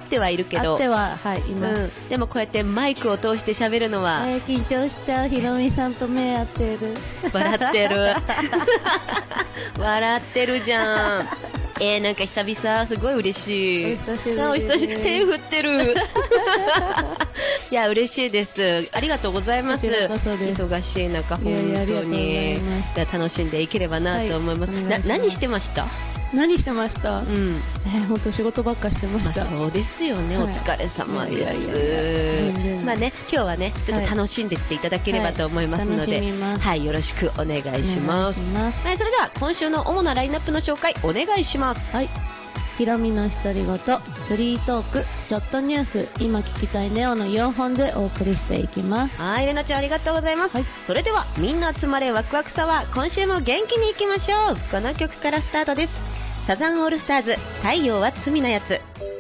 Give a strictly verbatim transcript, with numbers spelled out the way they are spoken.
ってはいるけど、 あってははい今、 うん、でもこうやってマイクを通して喋るのは、 えー、緊張しちゃう。ひろみさんと目合ってる。 笑ってる笑ってるじゃん。えー、なんか久々すごい嬉しい。 お久しぶりです。 あ、お久しぶり。手振ってるいや嬉しいです。ありがとうございます。忙しい中本当に。いやいや、いや楽しんでいければなと思います。はい、な何してました？ 何してました？うん、えー、本当仕事ばっかしてました。 まあ、そうですよね、はい、お疲れ様です。いやいやいや、まあね、今日はねちょっと楽しんでっていただければと思いますので、はい、はいはい、よろしくお願いします。はい、それでは今週の主なラインナップの紹介お願いします。 はい、ひろみの独り言、フリートーク、ちょっとニュース、今聞きたいネオのよんほんでお送りしていきます。 はい、レナちゃんありがとうございます。はい、それではみんな集まれワクワクサワー、今週も元気にいきましょう。この曲からスタートです。サザンオールスターズ、太陽は罪なやつ。